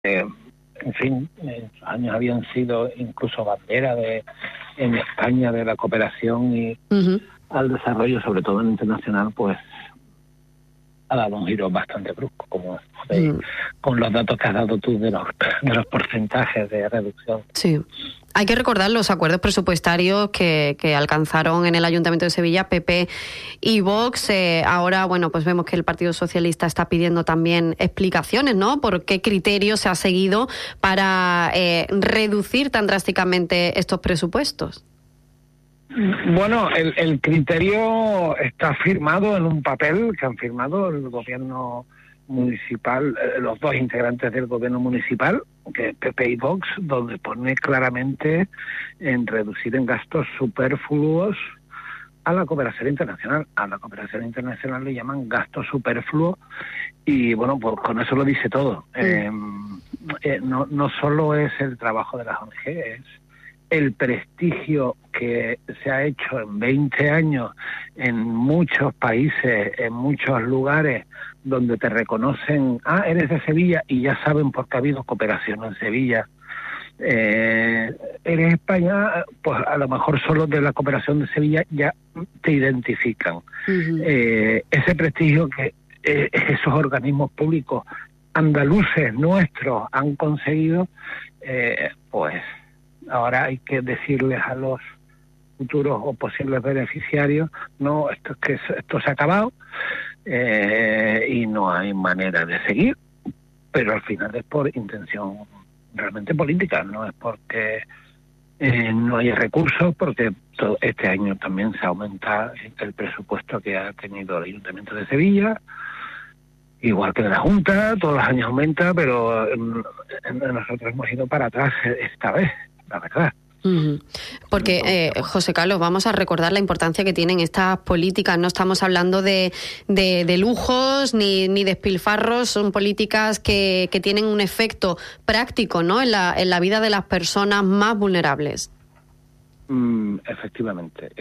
en fin, estos años habían sido incluso bandera en España de la cooperación y al desarrollo, sobre todo en internacional, pues ha dado un giro bastante brusco, como veis, con los datos que has dado tú de los porcentajes de reducción. Sí. Hay que recordar los acuerdos presupuestarios que alcanzaron en el Ayuntamiento de Sevilla PP y Vox. Ahora, bueno, pues vemos que el Partido Socialista está pidiendo también explicaciones, ¿no? Por qué criterio se ha seguido para reducir tan drásticamente estos presupuestos. Bueno, el criterio está firmado en un papel que han firmado el gobierno municipal, los dos integrantes del gobierno municipal, que es PP y Vox, donde pone claramente en reducir en gastos superfluos a la cooperación internacional. A la cooperación internacional le llaman gastos superfluos y bueno, pues con eso lo dice todo. No solo es el trabajo de las ONG, es el prestigio que se ha hecho en 20 años en muchos países, en muchos lugares donde te reconocen, eres de Sevilla, y ya saben por qué ha habido cooperación en Sevilla. Eres España, pues a lo mejor solo de la cooperación de Sevilla ya te identifican. Ese prestigio que esos organismos públicos andaluces nuestros han conseguido, pues ahora hay que decirles a los futuros o posibles beneficiarios, no, esto se ha acabado y no hay manera de seguir, pero al final es por intención realmente política, no es porque no hay recursos, porque este año también se aumenta el presupuesto que ha tenido el Ayuntamiento de Sevilla, igual que de la Junta, todos los años aumenta, pero nosotros hemos ido para atrás esta vez, la verdad. Porque, José Carlos, vamos a recordar la importancia que tienen estas políticas. No estamos hablando de lujos ni despilfarros, son políticas que tienen un efecto práctico, ¿no?, en la vida de las personas más vulnerables. Efectivamente.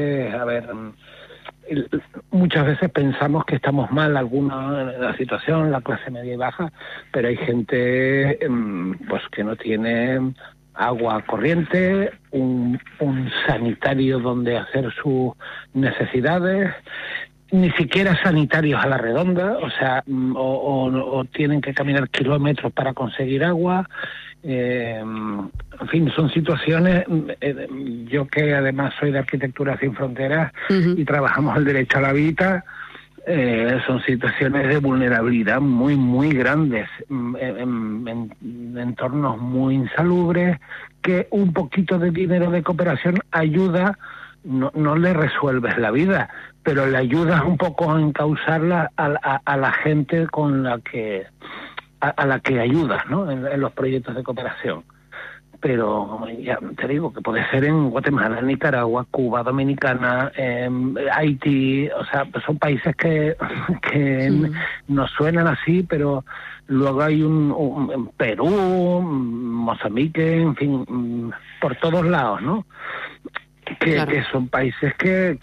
Muchas veces pensamos que estamos mal en la situación, la clase media y baja, pero hay gente pues que no tiene agua corriente, un sanitario donde hacer sus necesidades, ni siquiera sanitarios a la redonda, o sea, o tienen que caminar kilómetros para conseguir agua. En fin, son situaciones, yo que además soy de Arquitectura Sin Fronteras y trabajamos el derecho a la vida, son situaciones de vulnerabilidad muy, muy grandes, en entornos muy insalubres, que un poquito de dinero de cooperación ayuda, no le resuelves la vida, pero le ayudas un poco a encauzarla a la gente con la que a la que ayudas, ¿no?, en los proyectos de cooperación. Pero ya te digo que puede ser en Guatemala, Nicaragua, Cuba, Dominicana, Haití, o sea, son países que nos suenan así, pero luego hay en Perú, Mozambique, en fin, por todos lados, ¿no? Que son países que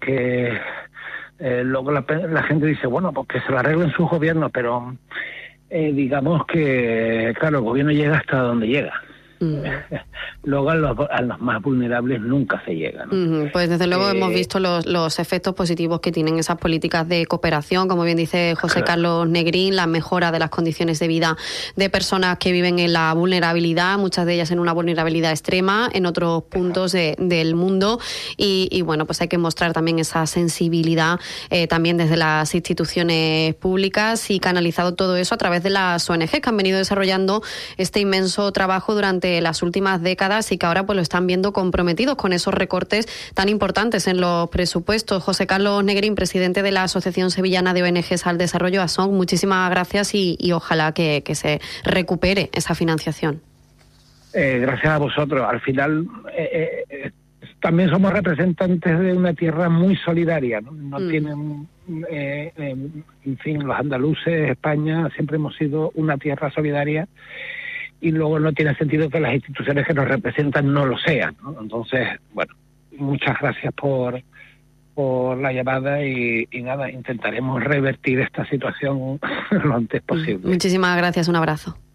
luego la gente dice, bueno, pues que se lo arreglen sus gobiernos, pero digamos que, claro, el gobierno llega hasta donde llega. Luego a los más vulnerables nunca se llega, ¿no? Pues desde luego hemos visto los efectos positivos que tienen esas políticas de cooperación, como bien dice José Carlos Negrín, la mejora de las condiciones de vida de personas que viven en la vulnerabilidad, muchas de ellas en una vulnerabilidad extrema en otros puntos del mundo, y bueno, pues hay que mostrar también esa sensibilidad también desde las instituciones públicas, y canalizado todo eso a través de las ONG que han venido desarrollando este inmenso trabajo durante las últimas décadas y que ahora pues lo están viendo comprometidos con esos recortes tan importantes en los presupuestos. José Carlos Negrín, presidente de la Asociación Sevillana de ONGs al Desarrollo, ASON, muchísimas gracias y ojalá que se recupere esa financiación. Gracias a vosotros. Al final también somos representantes de una tierra muy solidaria, ¿no? No tienen, en fin, los andaluces, España, siempre hemos sido una tierra solidaria, y luego no tiene sentido que las instituciones que nos representan no lo sean, ¿no? Entonces, bueno, muchas gracias por la llamada y nada, intentaremos revertir esta situación lo antes posible. Muchísimas gracias, un abrazo.